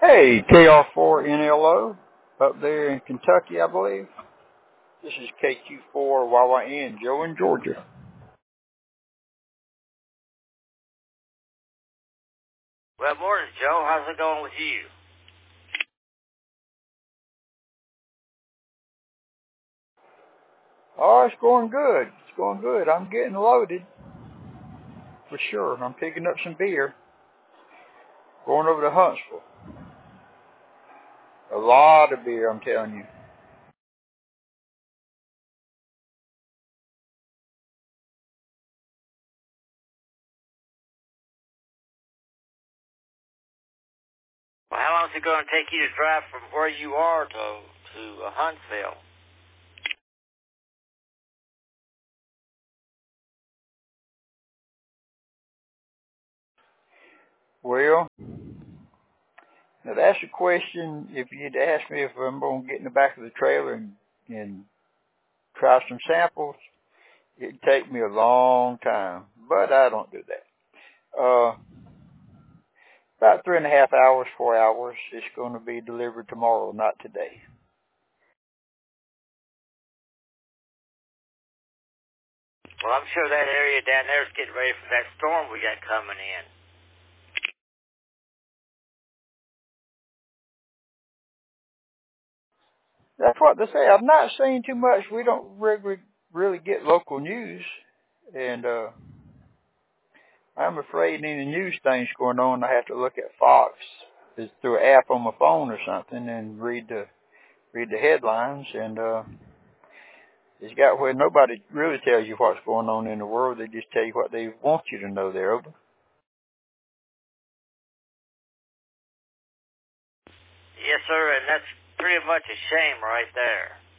Hey, KR4NLO up there in Kentucky, I believe. This is KQ4YYN, Joe in Georgia. Well, morning, Joe. How's it going with you? Oh, it's going good. It's going good. I'm getting loaded, for sure. I'm picking up some beer, going over to Huntsville. A lot of beer, I'm telling you. Well, how long is it going to take you to drive from where you are to Huntsville? Well, now that's a question. If you'd asked me if I'm going to get in the back of the trailer and try some samples, it'd take me a long time. But I don't do that. About 3.5 hours, 4 hours. It's going to be delivered tomorrow, not today. Well, I'm sure that area down there is getting ready for that storm we got coming in. That's what they say. I've not seen too much. We don't really get local news. And I'm afraid any news things going on, I have to look at Fox. It's through an app on my phone or something and read the headlines. And it's got where nobody really tells you what's going on in the world. They just tell you what they want you to know there. Over. Yes, sir, and that's pretty much a shame right there.